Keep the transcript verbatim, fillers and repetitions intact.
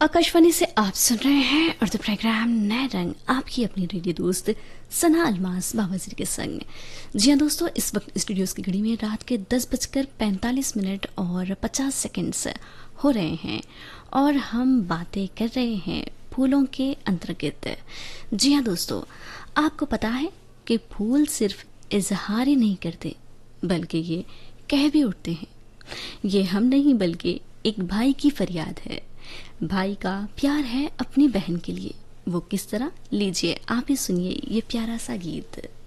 आकाशवाणी से आप सुन रहे हैं उर्दू प्रोग्राम नए रंग, आपकी अपनी रेडियो दोस्त सना अलमास बाबाजी के संग। जी हाँ दोस्तों, इस वक्त स्टूडियोज की घड़ी में रात के दस बजकर पैंतालीस मिनट और पचास सेकंड्स हो रहे हैं और हम बातें कर रहे हैं फूलों के अंतर्गत। जी हाँ दोस्तों, आपको पता है कि फूल सिर्फ इजहार ही नहीं करते बल्कि ये कह भी उठते हैं। ये हम नहीं बल्कि एक भाई की फरियाद है। भाई का प्यार है अपनी बहन के लिए। वो किस तरह, लीजिए आप ही सुनिए ये प्यारा सा गीत।